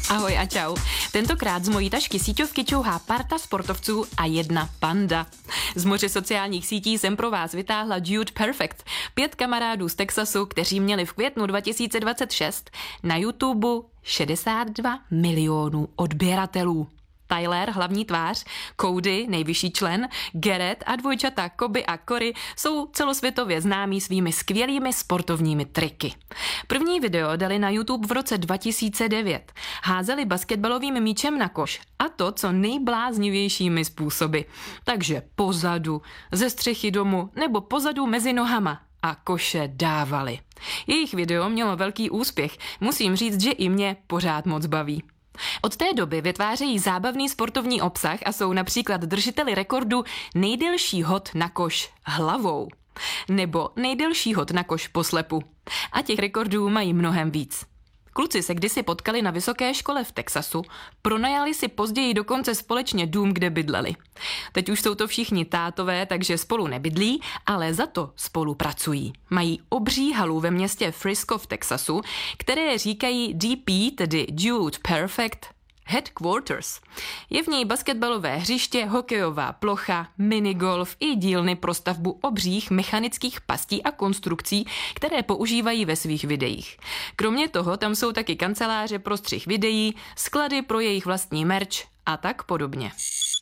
Ahoj a čau. Tentokrát z mojí tašky síťovky čouhá parta sportovců a jedna panda. Z moře sociálních sítí jsem pro vás vytáhla Dude Perfect, 5 kamarádů z Texasu, kteří měli v květnu 2026 na YouTube 62 milionů odběratelů. Tyler, hlavní tvář, Cody, nejvyšší člen, Garrett a dvojčata Koby a Cory jsou celosvětově známí svými skvělými sportovními triky. První video dali na YouTube v roce 2009. Házeli basketbalovým míčem na koš, a to co nejbláznivějšími způsoby. Takže pozadu, ze střechy domu nebo pozadu mezi nohama. A koše dávali. Jejich video mělo velký úspěch, musím říct, že i mě pořád moc baví. Od té doby vytvářejí zábavný sportovní obsah a jsou například držiteli rekordu nejdelší hod na koš hlavou nebo nejdelší hod na koš poslepu. A těch rekordů mají mnohem víc. Kluci se kdysi potkali na vysoké škole v Texasu, pronajali si později dokonce společně dům, kde bydleli. Teď už jsou to všichni tátové, takže spolu nebydlí, ale za to spolupracují. Mají obří halu ve městě Frisco v Texasu, které říkají DP, tedy Dude Perfect Headquarters. Je v něj basketbalové hřiště, hokejová plocha, minigolf i dílny pro stavbu obřích mechanických pastí a konstrukcí, které používají ve svých videích. Kromě toho tam jsou taky kanceláře pro střih videí, sklady pro jejich vlastní merch a tak podobně.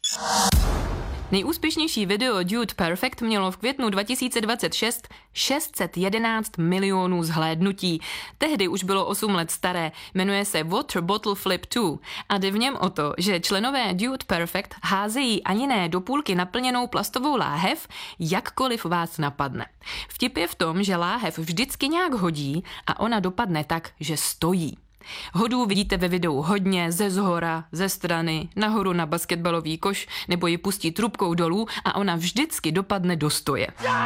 Nejúspěšnější video Dude Perfect mělo v květnu 2026 611 milionů zhlédnutí. Tehdy už bylo 8 let staré, jmenuje se Water Bottle Flip 2 a jde v něm o to, že členové Dude Perfect házejí ani ne do půlky naplněnou plastovou láhev, jakkoliv vás napadne. Vtip je v tom, že láhev vždycky nějak hodí a ona dopadne tak, že stojí. Hodů vidíte ve videu hodně, ze zhora, ze strany, nahoru na basketbalový koš, nebo ji pustí trubkou dolů a ona vždycky dopadne do stoje.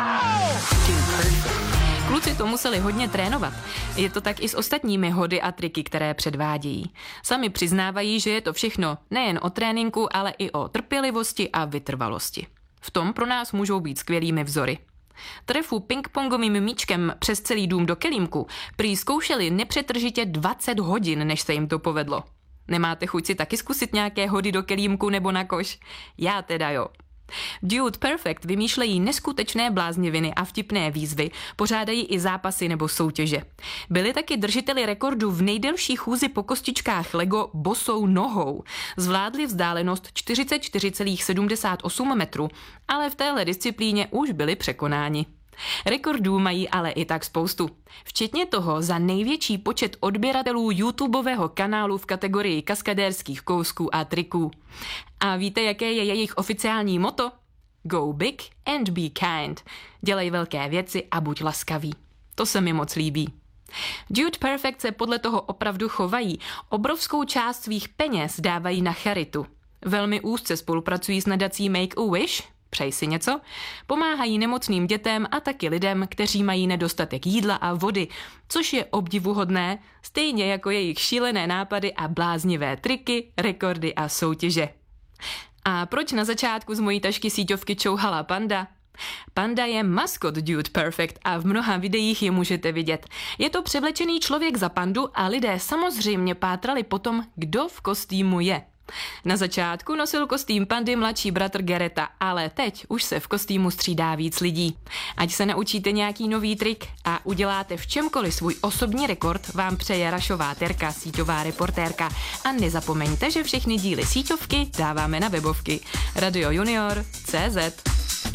Kluci to museli hodně trénovat. Je to tak i s ostatními hody a triky, které předvádějí. Sami přiznávají, že je to všechno nejen o tréninku, ale i o trpělivosti a vytrvalosti. V tom pro nás můžou být skvělými vzory. Trefu pingpongovým míčkem přes celý dům do kelímku prý zkoušeli nepřetržitě 20 hodin, než se jim to povedlo. Nemáte chuť si taky zkusit nějaké hody do kelímku nebo na koš? Já teda jo. Dude Perfect vymýšlejí neskutečné blázniviny a vtipné výzvy, pořádají i zápasy nebo soutěže. Byli taky držiteli rekordu v nejdelší chůzi po kostičkách Lego bosou nohou. Zvládli vzdálenost 44,78 metru, ale v téhle disciplíně už byli překonáni. Rekordů mají ale i tak spoustu. Včetně toho za největší počet odběratelů YouTubeového kanálu v kategorii kaskadérských kousků a triků. A víte, jaké je jejich oficiální motto? Go big and be kind. Dělej velké věci a buď laskavý. To se mi moc líbí. Dude Perfect se podle toho opravdu chovají. Obrovskou část svých peněz dávají na charitu. Velmi úzce spolupracují s nadací Make-A-Wish, přej si něco, pomáhají nemocným dětem a taky lidem, kteří mají nedostatek jídla a vody, což je obdivuhodné, stejně jako jejich šílené nápady a bláznivé triky, rekordy a soutěže. A proč na začátku z mojí tašky síťovky čouhala panda? Panda je maskot Dude Perfect a v mnoha videích je můžete vidět. Je to převlečený člověk za pandu a lidé samozřejmě pátrali potom, kdo v kostýmu je. Na začátku nosil kostým pandy mladší bratr Garretta, ale teď už se v kostýmu střídá víc lidí. Ať se naučíte nějaký nový trik a uděláte v čemkoliv svůj osobní rekord, vám přeje Rašová Terka, síťová reportérka. A nezapomeňte, že všechny díly síťovky dáváme na webovky radiojunior.cz.